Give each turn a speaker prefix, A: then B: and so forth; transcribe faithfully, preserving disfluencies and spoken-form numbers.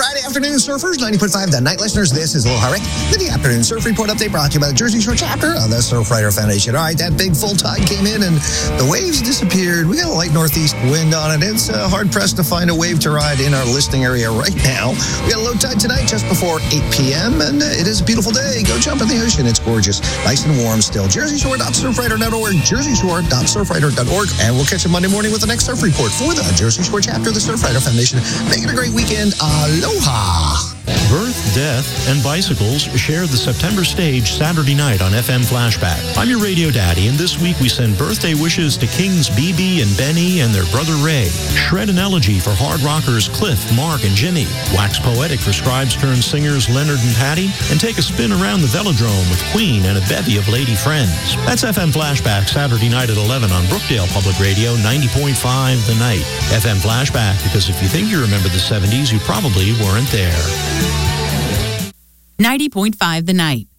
A: Friday afternoon, surfers, ninety point five The Night listeners. This is Aloha Rick with the Afternoon Surf Report update brought to you by the Jersey Shore chapter of the Surfrider Foundation. All right, that big full tide came in and the waves disappeared. We got a light northeast wind on it. It's uh, hard pressed to find a wave to ride in our listing area right now. We got a low tide tonight just before eight p.m. and uh, it is a beautiful day. Go jump in the ocean. It's gorgeous, nice and warm still. jersey shore dot surfrider dot org, jersey shore dot surfrider dot org, and we'll catch you Monday morning with the next surf report for the Jersey Shore chapter of the Surfrider Foundation. Make it a great weekend. Aloha.
B: Birth, death, and bicycles share the September stage Saturday night on F M Flashback. I'm your radio daddy, and this week we send birthday wishes to Kings B B and Benny and their brother Ray. Shred an elegy for hard rockers Cliff, Mark, and Jimmy. Wax poetic for scribes-turned-singers Leonard and Patty. And take a spin around the velodrome with Queen and a bevy of lady friends. That's F M Flashback Saturday night at eleven on Brookdale Public Radio, ninety point five The Night. F M Flashback, because if you think you remember the seventies, you probably weren't there.
C: ninety point five The Night.